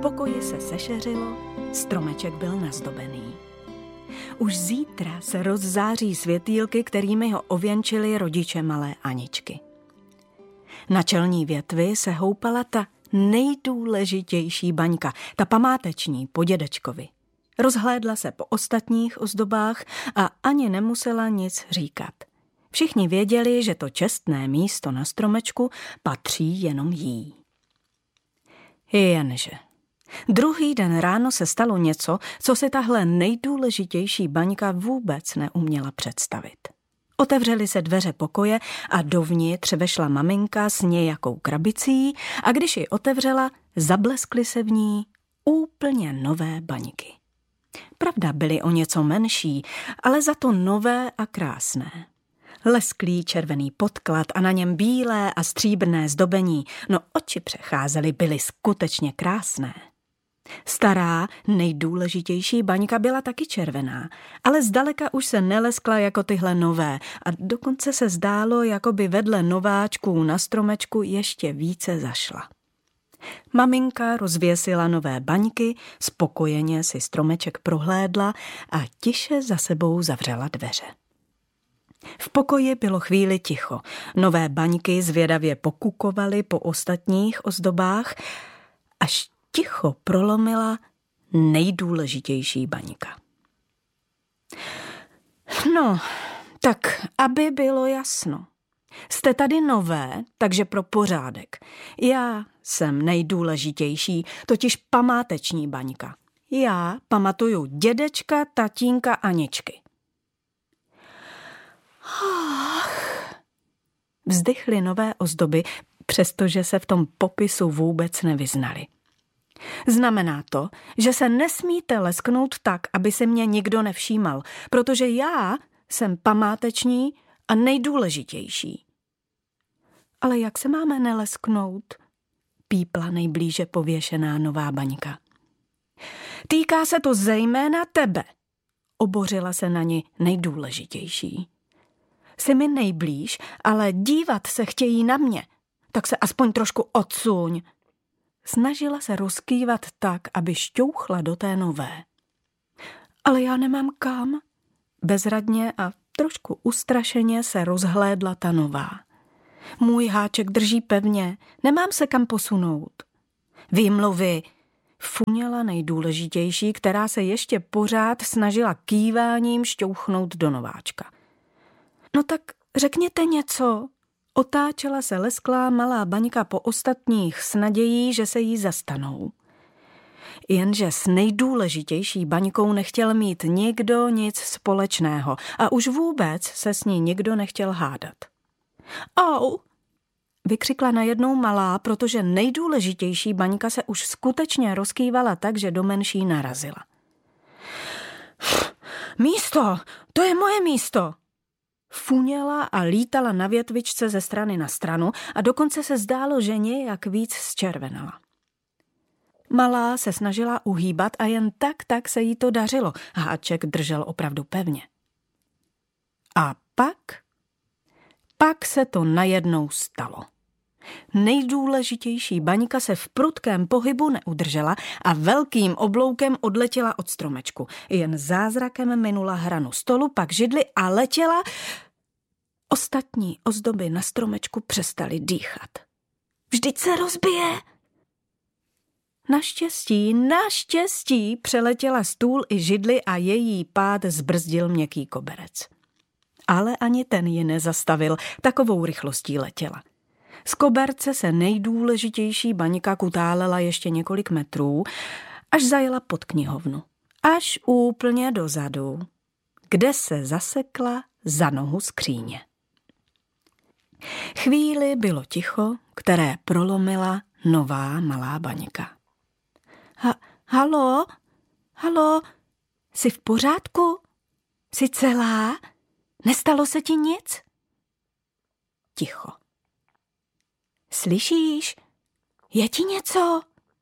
pokoji se sešeřilo, stromeček byl nazdobený. Už zítra se rozzáří světýlky, kterými ho ověnčili rodiče malé Aničky. Na čelní větvi se houpala ta nejdůležitější baňka, ta památeční po dědečkovi. Rozhlédla se po ostatních ozdobách a ani nemusela nic říkat. Všichni věděli, že to čestné místo na stromečku patří jenom jí. Jenže druhý den ráno se stalo něco, co si tahle nejdůležitější baňka vůbec neuměla představit. Otevřely se dveře pokoje a dovnitř vešla maminka s nějakou krabicí a když ji otevřela, zableskly se v ní úplně nové baňky. Pravda, byly o něco menší, ale za to nové a krásné. Lesklý červený podklad a na něm bílé a stříbrné zdobení, no oči přecházely, byly skutečně krásné. Stará, nejdůležitější baňka byla taky červená, ale zdaleka už se neleskla jako tyhle nové a dokonce se zdálo, jako by vedle nováčků na stromečku ještě více zašla. Maminka rozvěsila nové baňky, spokojeně si stromeček prohlédla a tiše za sebou zavřela dveře. V pokoji bylo chvíli ticho. Nové baňky zvědavě pokukovaly po ostatních ozdobách, až ticho prolomila nejdůležitější baňka. No, tak aby bylo jasno. Jste tady nové, takže pro pořádek. Já jsem nejdůležitější, totiž památeční baňka. Já pamatuju dědečka, tatínka, Aničky. Vzdychly nové ozdoby, přestože se v tom popisu vůbec nevyznali. Znamená to, že se nesmíte lesknout tak, aby se mě nikdo nevšímal, protože já jsem památeční a nejdůležitější. Ale jak se máme nelesknout? Pípla nejblíže pověšená nová baňka. Týká se to zejména tebe, obořila se na ni nejdůležitější. Jsi mi nejblíž, ale dívat se chtějí na mě, tak se aspoň trošku odsuň. Snažila se rozkývat tak, aby šťouchla do té nové. Ale já nemám kam. Bezradně a trošku ustrašeně se rozhlédla ta nová. Můj háček drží pevně, nemám se kam posunout. Výmluvy, funěla nejdůležitější, která se ještě pořád snažila kýváním šťouchnout do nováčka. No tak řekněte něco. Otáčela se lesklá malá baňka po ostatních s nadějí, že se jí zastanou. Jenže s nejdůležitější baňkou nechtěl mít nikdo nic společného a už vůbec se s ní nikdo nechtěl hádat. Au! Vykřikla najednou malá, protože nejdůležitější baňka se už skutečně rozkývala tak, že do menší narazila. Místo! To je moje místo! Funěla a lítala na větvičce ze strany na stranu a dokonce se zdálo, že nějak víc zčervenala. Malá se snažila uhýbat a jen tak se jí to dařilo. Háček držel opravdu pevně. A pak se to najednou stalo. Nejdůležitější baňka se v prudkém pohybu neudržela a velkým obloukem odletěla od stromečku. Jen zázrakem minula hranu stolu, pak židli a letěla. Ostatní ozdoby na stromečku přestaly dýchat. Vždyť se rozbije! Naštěstí přeletěla stůl i židli a její pád zbrzdil měkký koberec. Ale ani ten ji nezastavil, takovou rychlostí letěla. Z koberce se nejdůležitější baňka kutálela ještě několik metrů, až zajela pod knihovnu. Až úplně dozadu, kde se zasekla za nohu skříně. Chvíli bylo ticho, které prolomila nová malá baňka. Halo? Jsi v pořádku? Jsi celá? Nestalo se ti nic? Ticho. Slyšíš? Je ti něco?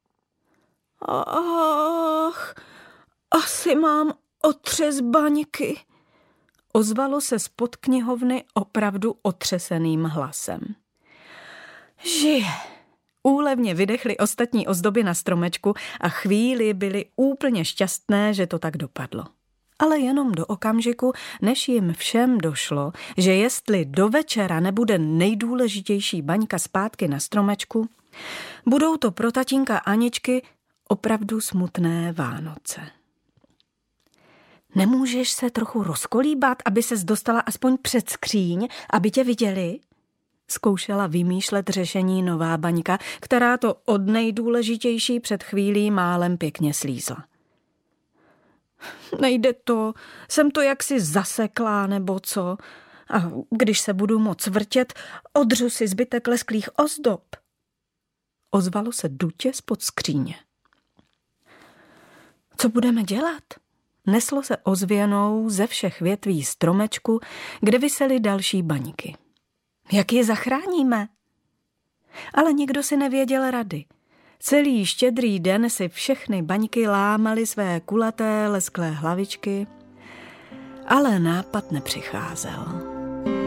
Ach, asi mám otřes baňky. Ozvalo se spod knihovny opravdu otřeseným hlasem. Žije, Úlevně vydechly ostatní ozdoby na stromečku a chvíli byly úplně šťastné, že to tak dopadlo. Ale jenom do okamžiku, než jim všem došlo, že jestli do večera nebude nejdůležitější baňka zpátky na stromečku, budou to pro tatínka Aničky opravdu smutné Vánoce. Nemůžeš se trochu rozkolíbat, aby ses dostala aspoň před skříň, aby tě viděli? Zkoušela vymýšlet řešení nová baňka, která to od nejdůležitější před chvílí málem pěkně slízla. Nejde to, jsem to jaksi zaseklá nebo co. A když se budu moc vrtět, odřu si zbytek lesklých ozdob. Ozvalo se dutě spod skříně. Co budeme dělat? Neslo se ozvěnou ze všech větví stromečku, kde visely další baňky. Jak je zachráníme? Ale nikdo si nevěděl rady. Celý štědrý den si všechny baňky lámaly své kulaté lesklé hlavičky, ale nápad nepřicházel.